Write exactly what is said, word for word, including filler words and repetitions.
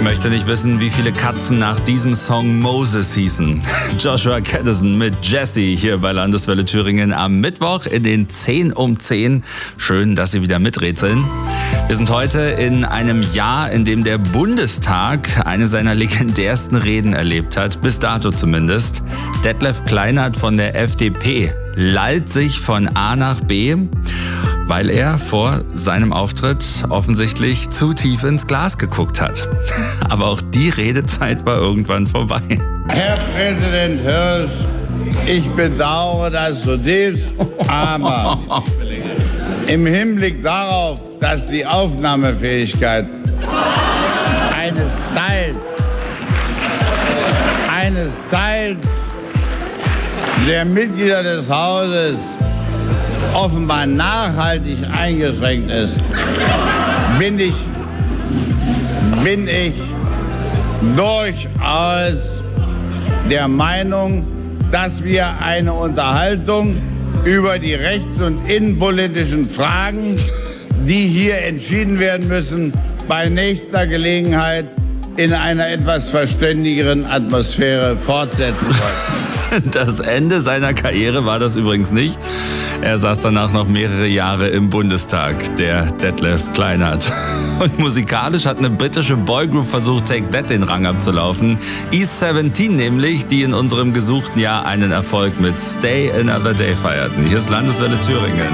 möchte nicht wissen, wie viele Katzen nach diesem Song Moses hießen. Joshua Caddison mit Jesse hier bei Landeswelle Thüringen am Mittwoch in den zehn um zehn. Schön, dass Sie wieder miträtseln. Wir sind heute in einem Jahr, in dem der Bundestag eine seiner legendärsten Reden erlebt hat, bis dato zumindest. Detlef Kleinert von der F D P lallt sich von A nach B, weil er vor seinem Auftritt offensichtlich zu tief ins Glas geguckt hat. Aber auch die Redezeit war irgendwann vorbei. Herr Präsident Hirsch, ich bedauere das zutiefst, aber im Hinblick darauf, dass die Aufnahmefähigkeit eines Teils, eines Teils der Mitglieder des Hauses offenbar nachhaltig eingeschränkt ist, bin ich, bin ich durchaus der Meinung, dass wir eine Unterhaltung über die rechts- und innenpolitischen Fragen, die hier entschieden werden müssen, bei nächster Gelegenheit in einer etwas verständigeren Atmosphäre fortsetzen wollen. Das Ende seiner Karriere war das übrigens nicht. Er saß danach noch mehrere Jahre im Bundestag, der Detlef Kleinert. Und musikalisch hat eine britische Boygroup versucht, Take That den Rang abzulaufen. East siebzehn nämlich, die in unserem gesuchten Jahr einen Erfolg mit Stay Another Day feierten. Hier ist Landeswelle Thüringen.